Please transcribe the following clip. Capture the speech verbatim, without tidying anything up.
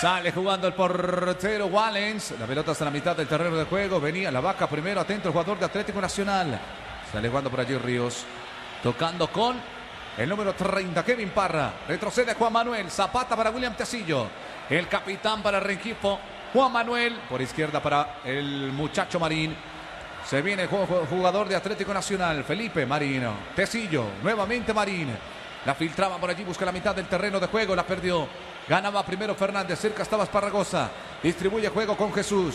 Sale jugando el portero Wallens. La pelota está en la mitad del terreno de juego. Venía la vaca primero. Atento el jugador de Atlético Nacional. Sale jugando por allí Ríos. Tocando con el número treinta, Kevin Parra. Retrocede Juan Manuel. Zapata para William Tecillo. El capitán para Rengifo. Juan Manuel. Por izquierda para el muchacho Marín. Se viene el jugador de Atlético Nacional. Felipe Marino. Tecillo. Nuevamente Marín. La filtraba por allí. Busca la mitad del terreno de juego. La perdió. Ganaba primero Fernández. Cerca estaba Esparragosa. Distribuye juego con Jesús.